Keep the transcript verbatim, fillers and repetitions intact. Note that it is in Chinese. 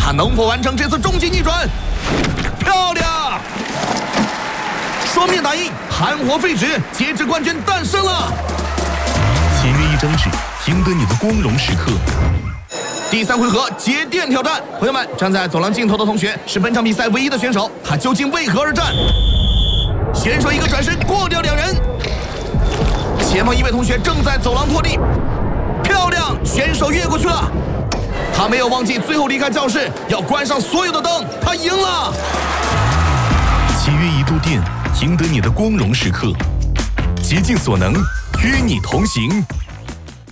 他能否完成这次终极逆转？漂亮！双面打印，含火废纸，截止冠军诞生了。 签约一张纸，赢得你的光荣时刻。 第三回合节电挑战，朋友们，站在走廊尽头的同学是本场比赛唯一的选手，他究竟为何而战？选手一个转身过掉两人，前方一位同学正在走廊破地，漂亮，选手越过去了。他没有忘记最后离开教室要关上所有的灯，他赢了。 契约一度电，赢得你的光荣时刻，竭尽所能与你同行。